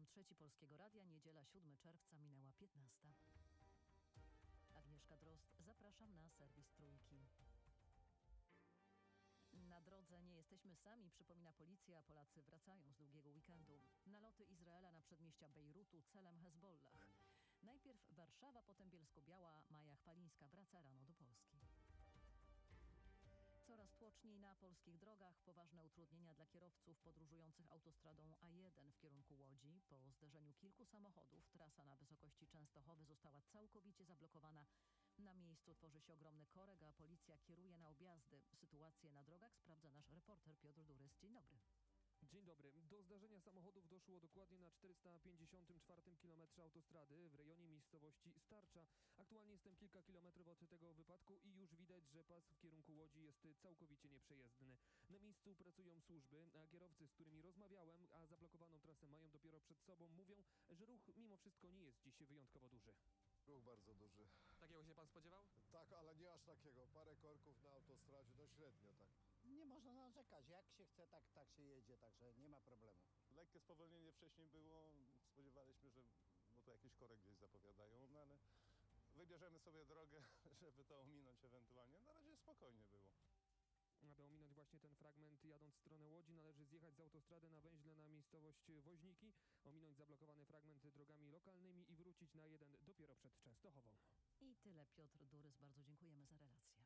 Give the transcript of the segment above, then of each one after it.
Trzeci Polskiego Radia, niedziela 7 czerwca, minęła 15. Agnieszka Drozd, zapraszam na serwis Trójki. Na drodze nie jesteśmy sami, przypomina policja, a Polacy wracają z długiego weekendu. Naloty Izraela na przedmieścia Bejrutu celem Hezbollah. Najpierw Warszawa, potem Bielsko-Biała. Maja Chwalińska wraca rano do Polski. Coraz tłoczniej na polskich drogach. Poważne utrudnienia dla kierowców podróżujących autostradą A1 w kierunku Łodzi. Po zderzeniu kilku samochodów trasa na wysokości Częstochowy została całkowicie zablokowana. Na miejscu tworzy się ogromny korek, a policja kieruje na objazdy. Sytuację na drogach sprawdza nasz reporter Piotr Durys. Dzień dobry. Dzień dobry. Do zdarzenia samochodów doszło dokładnie na 454 km autostrady w rejonie miejscowości Starcza. Aktualnie jestem kilka kilometrów od tego wypadku i już widać, że pas w kierunku Łodzi jest całkowicie nieprzejezdny. Na miejscu pracują służby, a kierowcy, z którymi rozmawiałem, a zablokowaną trasę mają dopiero przed sobą, mówią, że ruch mimo wszystko nie jest dziś wyjątkowo duży. Ruch bardzo duży. Takiego się pan spodziewał? Tak, ale nie aż takiego. Parę korków na autostradzie, no średnio tak. Nie można narzekać. Jak się chce, tak się jedzie, także nie ma problemu. Lekkie spowolnienie wcześniej było. Spodziewaliśmy, że bo to jakiś korek gdzieś zapowiadają, no ale wybierzemy sobie drogę, żeby to ominąć ewentualnie. Na razie spokojnie było. Aby ominąć właśnie ten fragment, jadąc w stronę Łodzi, należy zjechać z autostrady na węźle na miejscowość Woźniki, ominąć zablokowany fragment drogami lokalnymi i wrócić na jeden dopiero przed Częstochową. I tyle, Piotr Durys. Bardzo dziękujemy za relację.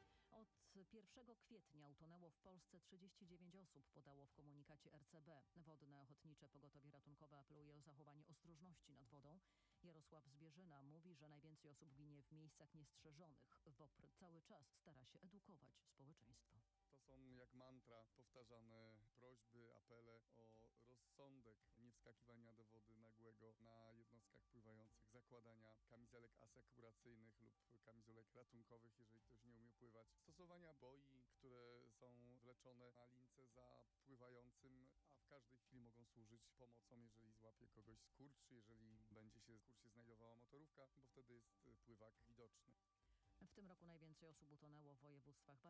Od 1 kwietnia utonęło w Polsce 39 osób, podało w komunikacie RCB. Wodne Ochotnicze Pogotowie Ratunkowe apeluje o zachowanie ostrożności nad wodą. Jarosław Zbierzyna mówi, że najwięcej osób ginie w miejscach niestrzeżonych. WOPR cały czas stara się edukować społeczeństwo. To są jak mantra powtarzane prośby, apele o rozsądek, nie wskakiwania do wody nagłego na jednostkach pływających, zakładania kamizelek asekuracyjnych lub kamizelek ratunkowych, jeżeli ktoś nie umie pływać, stosowania boi, które są wleczone na lince za pływającym, a w każdej chwili mogą służyć pomocą, jeżeli złapie kogoś skurcz, jeżeli będzie się skurcz znajdowała motorówka, bo wtedy jest pływak widoczny. W tym roku najwięcej osób utonęło w województwach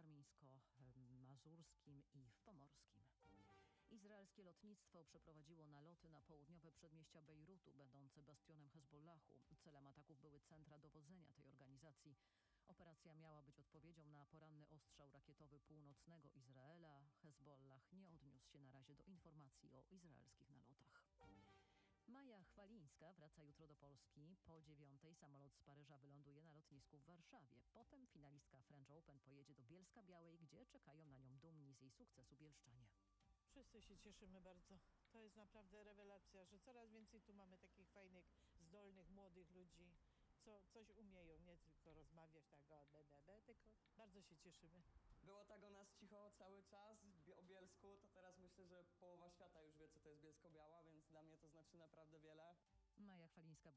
warmińsko-mazurskim i w pomorskim. Izraelskie lotnictwo przeprowadziło naloty na południowe przedmieścia Bejrutu, będące bastionem Hezbollahu. Celem ataków były centra dowodzenia tej organizacji. Operacja miała być odpowiedzią na poranny ostrzał rakietowy północnego Izraela. Hezbollah nie odniósł się na razie do informacji o izraelskich nalotach. Maja Chwalińska wraca jutro do Polski. Po 9:00 samolot z Paryża wyląduje na lotnisku w Warszawie. Potem finalistka French Open pojedzie do Bielska-Białej, gdzie czekają na nią dumni z jej sukcesu bielszczanie. Wszyscy się cieszymy bardzo. To jest naprawdę rewelacja, że coraz więcej tu mamy takich fajnych, zdolnych, młodych ludzi, co coś umieją, nie tylko rozmawiać tak tylko bardzo się cieszymy. Było tak o nas cicho cały czas, o Bielsku, to teraz myślę, że połowa świata już wie, co to jest Bielsko-Biała, więc dla mnie to znaczy naprawdę wiele. Maja Chwalińska była